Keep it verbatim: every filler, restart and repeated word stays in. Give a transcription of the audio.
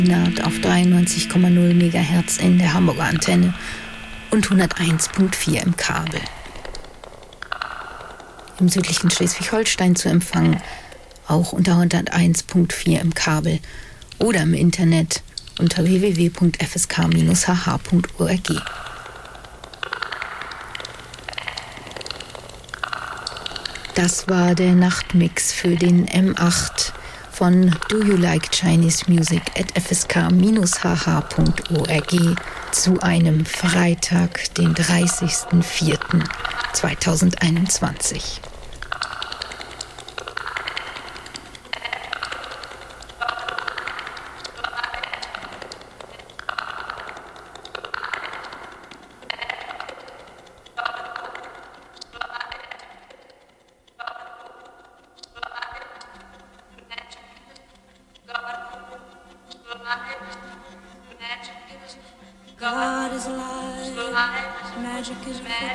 auf dreiundneunzig Komma null Megahertz in der Hamburger Antenne und hunderteins Komma vier im Kabel. Im südlichen Schleswig-Holstein zu empfangen, auch unter hunderteins Komma vier im Kabel oder im Internet unter w w w punkt f s k bindestrich h h punkt org. Das war der Nachtmix für den M acht von Do You Like Chinese Music at f s k bindestrich h h punkt org zu einem Freitag, den dreißigsten vierten zweitausendeinundzwanzig. God is alive, magic is